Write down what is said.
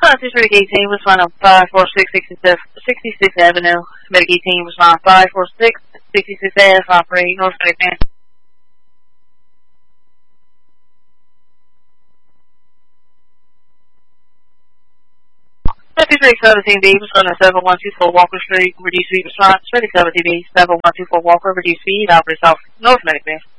Medic 18, respond on 546 66th Avenue. Medic 18, respond 546 66th Ave, operate North Medic Man. 5317B, respond on 7124 Walker Street, reduce speed response. 57B, 7124 Walker, reduce speed, operate South North Medic Man.